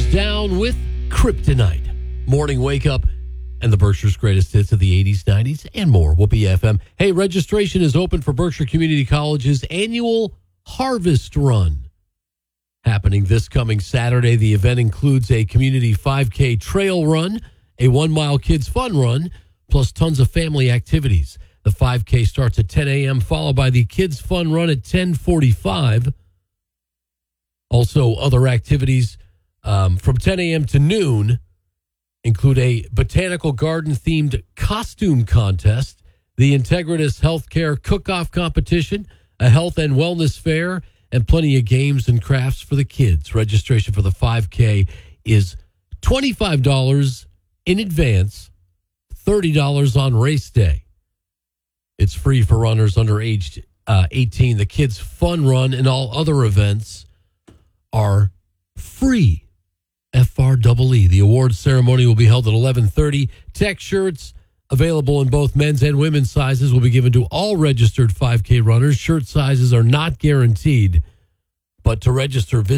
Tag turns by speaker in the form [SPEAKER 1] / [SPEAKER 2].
[SPEAKER 1] Systems Down with Kryptonite. Morning wake up and the Berkshire's greatest hits of the 80s, 90s, and more will be FM. Hey, registration is open for Berkshire Community College's annual Harvest Run. Happening this coming Saturday, the event includes a community 5K trail run, a 1-mile kids fun run, plus tons of family activities. The 5K starts at 10 a.m., followed by the kids fun run at 10:45. Also, other activities from 10 a.m. to noon include a botanical garden-themed costume contest, the Integritas Healthcare Cook-Off Competition, a health and wellness fair, and plenty of games and crafts for the kids. Registration for the 5K is $25 in advance, $30 on race day. It's free for runners under age 18. The Kids Fun Run and all other events are free. FREE. The awards ceremony will be held at 11:30. Tech shirts available in both men's and women's sizes will be given to all registered 5K runners. Shirt sizes are not guaranteed, but to register, visit